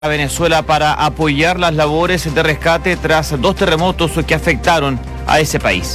a Venezuela para apoyar las labores de rescate tras 2 terremotos que afectaron a ese país.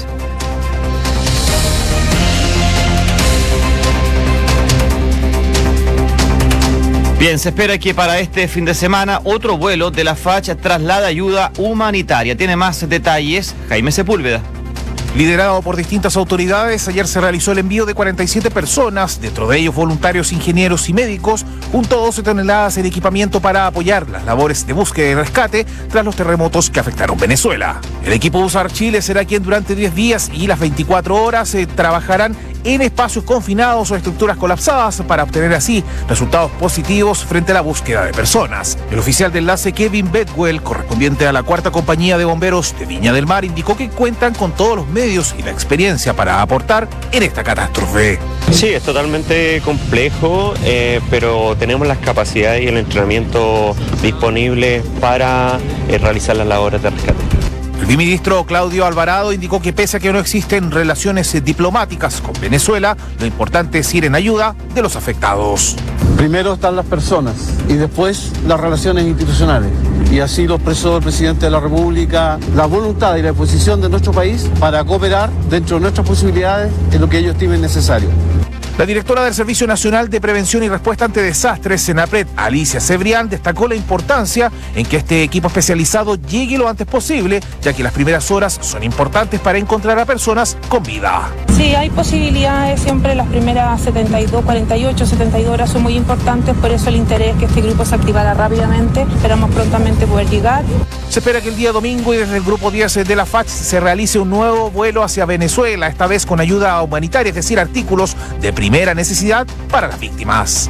Bien, se espera que para este fin de semana otro vuelo de la FACH traslade ayuda humanitaria. Tiene más detalles Jaime Sepúlveda. Liderado por distintas autoridades, ayer se realizó el envío de 47 personas, dentro de ellos voluntarios, ingenieros y médicos, junto a 12 toneladas de equipamiento para apoyar las labores de búsqueda y rescate tras los terremotos que afectaron Venezuela. El equipo USAR Chile será quien durante 10 días y las 24 horas trabajarán en espacios confinados o estructuras colapsadas para obtener así resultados positivos frente a la búsqueda de personas. El oficial de enlace Kevin Bedwell, correspondiente a la 4ª Compañía de Bomberos de Viña del Mar, indicó que cuentan con todos los medios y la experiencia para aportar en esta catástrofe. Sí, es totalmente complejo, pero tenemos las capacidades y el entrenamiento disponibles para realizar las labores de rescate. El viceministro Claudio Alvarado indicó que pese a que no existen relaciones diplomáticas con Venezuela, lo importante es ir en ayuda de los afectados. Primero están las personas y después las relaciones institucionales. Y así lo expresó el presidente de la República, la voluntad y la disposición de nuestro país para cooperar dentro de nuestras posibilidades en lo que ellos estimen necesario. La directora del Servicio Nacional de Prevención y Respuesta ante Desastres, SENAPRED, Alicia Cebrián, destacó la importancia en que este equipo especializado llegue lo antes posible, ya que las primeras horas son importantes para encontrar a personas con vida. Sí, hay posibilidades, siempre las primeras 72, 48, 72 horas son muy importantes, por eso el interés que este grupo se activara rápidamente, esperamos prontamente poder llegar. Se espera que el día domingo y desde el grupo 10 de la FACH se realice un nuevo vuelo hacia Venezuela, esta vez con ayuda humanitaria, es decir, artículos de primera necesidad para las víctimas.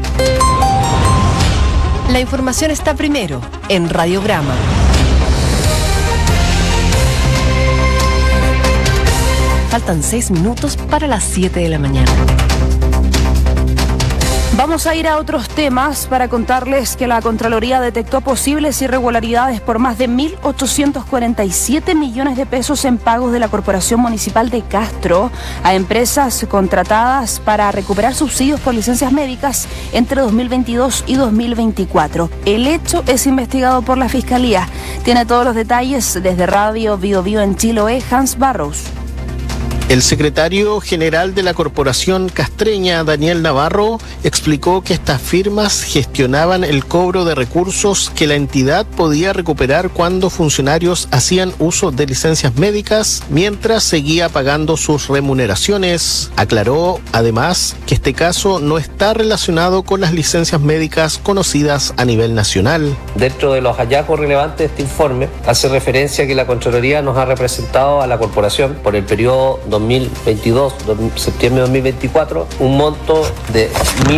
La información está primero en Radiograma. Faltan 6 minutos para las 7 de la mañana. Vamos a ir a otros temas para contarles que la Contraloría detectó posibles irregularidades por más de 1.847 millones de pesos en pagos de la Corporación Municipal de Castro a empresas contratadas para recuperar subsidios por licencias médicas entre 2022 y 2024. El hecho es investigado por la Fiscalía. Tiene todos los detalles desde Radio Bio Bio en Chiloé, Hans Barros. El secretario general de la Corporación Castreña, Daniel Navarro, explicó que estas firmas gestionaban el cobro de recursos que la entidad podía recuperar cuando funcionarios hacían uso de licencias médicas mientras seguía pagando sus remuneraciones. Aclaró, además, que este caso no está relacionado con las licencias médicas conocidas a nivel nacional. Dentro de los hallazgos relevantes de este informe, hace referencia a que la Contraloría nos ha representado a la Corporación por el periodo 2022, septiembre de 2024, un monto de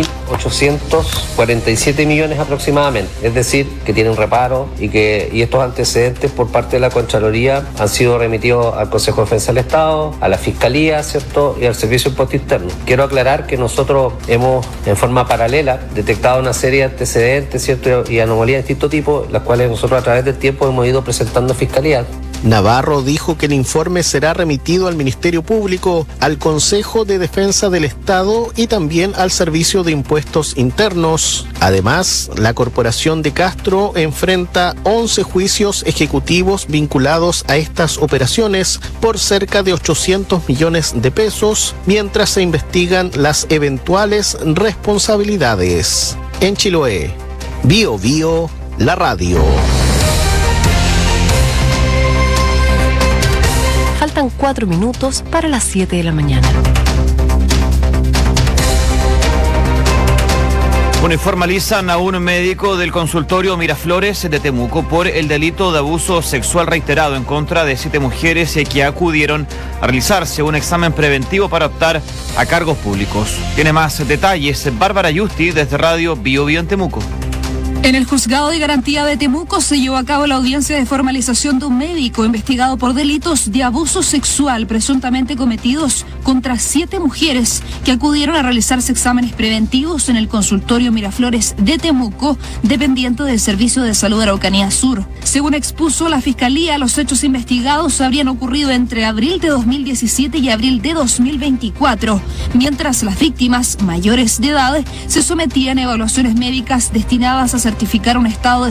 1.847 millones aproximadamente. Es decir, que tiene un reparo y estos antecedentes por parte de la Contraloría han sido remitidos al Consejo de Defensa del Estado, a la Fiscalía, ¿cierto? Y al Servicio de Impuesto Interno. Quiero aclarar que nosotros hemos, en forma paralela, detectado una serie de antecedentes, ¿cierto? Y anomalías de distinto tipo, las cuales nosotros a través del tiempo hemos ido presentando a Fiscalía. Navarro dijo que el informe será remitido al Ministerio Público, al Consejo de Defensa del Estado y también al Servicio de Impuestos Internos. Además, la Corporación de Castro enfrenta 11 juicios ejecutivos vinculados a estas operaciones por cerca de 800 millones de pesos, mientras se investigan las eventuales responsabilidades. En Chiloé, Bio Bio, la radio. Faltan 4 minutos para las 7 de la mañana. Bueno, formalizan a un médico del consultorio Miraflores de Temuco por el delito de abuso sexual reiterado en contra de 7 mujeres que acudieron a realizarse un examen preventivo para optar a cargos públicos. Tiene más detalles Bárbara Yusti desde Radio Bio Bio en Temuco. En el Juzgado de Garantía de Temuco se llevó a cabo la audiencia de formalización de un médico investigado por delitos de abuso sexual presuntamente cometidos contra 7 mujeres que acudieron a realizarse exámenes preventivos en el consultorio Miraflores de Temuco, dependiente del Servicio de Salud de Araucanía Sur. Según expuso la Fiscalía, los hechos investigados habrían ocurrido entre abril de 2017 y abril de 2024, mientras las víctimas mayores de edad se sometían a evaluaciones médicas destinadas a ser certificar un estado de